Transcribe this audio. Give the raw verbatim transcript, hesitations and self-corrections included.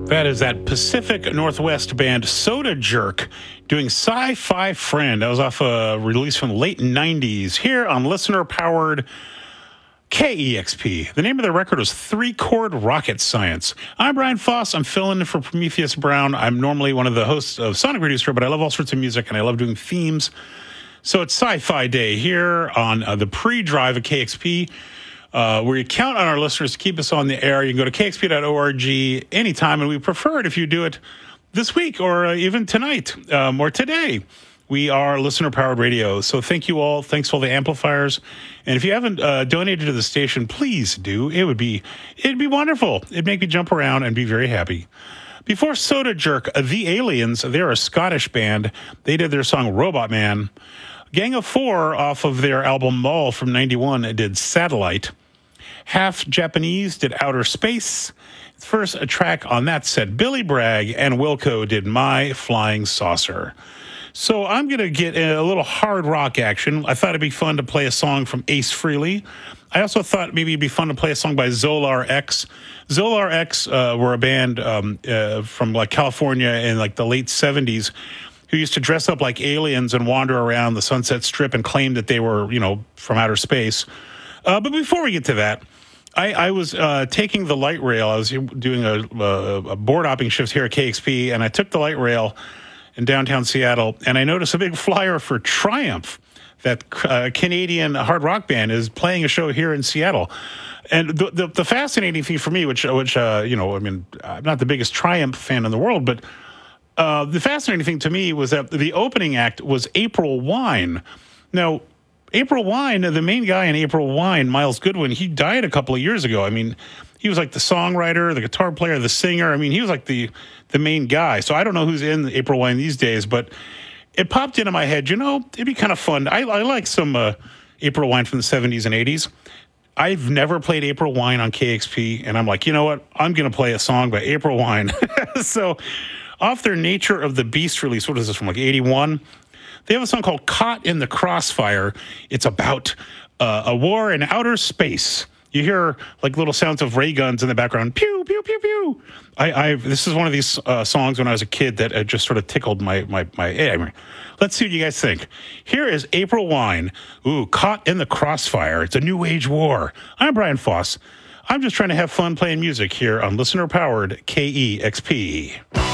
That is that Pacific Northwest band Soda Jerk doing Sci-Fi Friend. That was off a release from the late nineties here on listener-powered K E X P. The name of the record was Three Chord Rocket Science. I'm Brian Foss. I'm filling in for Prometheus Brown. I'm normally one of the hosts of Sonic Reducer, but I love all sorts of music and I love doing themes. So it's Sci-Fi Day here on uh, the pre-drive at K X P. Uh, where you count on our listeners to keep us on the air. You can go to k x p dot org anytime, and we prefer it if you do it this week or uh, even tonight um, or today. We are listener-powered radio, so thank you all. Thanks to all the amplifiers. And if you haven't uh, donated to the station, please do. It would be it'd be wonderful. It'd make me jump around and be very happy. Before Soda Jerk, uh, The Aliens, they're a Scottish band. They did their song Robot Man. Gang of Four, off of their album Mall from ninety-one, did Satellite. Half Japanese did Outer Space. First a track on that set, Billy Bragg and Wilco did My Flying Saucer. So I'm going to get a little hard rock action. I thought it'd be fun to play a song from Ace Frehley. I also thought maybe it'd be fun to play a song by Zolar X. Zolar X uh, were a band um, uh, from like California in like the late seventies who used to dress up like aliens and wander around the Sunset Strip and claim that they were, you know, from outer space. Uh, but before we get to that, I, I was uh, taking the light rail. I was doing a, a, a board hopping shift here at K X P, and I took the light rail in downtown Seattle, and I noticed a big flyer for Triumph, that uh, Canadian hard rock band is playing a show here in Seattle. And the the, the fascinating thing for me, which, which uh, you know, I mean, I'm not the biggest Triumph fan in the world, but uh, the fascinating thing to me was that the opening act was April Wine. Now, April Wine, the main guy in April Wine, Miles Goodwin, he died a couple of years ago. I mean, he was like the songwriter, the guitar player, the singer. I mean, he was like the the main guy. So I don't know who's in April Wine these days, but it popped into my head, you know, it'd be kind of fun. I, I like some uh, April Wine from the seventies and eighties. I've never played April Wine on K X P, and I'm like, you know what? I'm going to play a song by April Wine. So off their Nature of the Beast release, what is this, from like eighty-one? They have a song called Caught in the Crossfire. It's about uh, a war in outer space. You hear like little sounds of ray guns in the background. Pew, pew, pew, pew. I, I this is one of these uh, songs when I was a kid that uh, just sort of tickled my, my, my, hey, I mean, let's see what you guys think. Here is April Wine. Ooh, Caught in the Crossfire. It's a new age war. I'm Brian Foss. I'm just trying to have fun playing music here on listener-powered K E X P.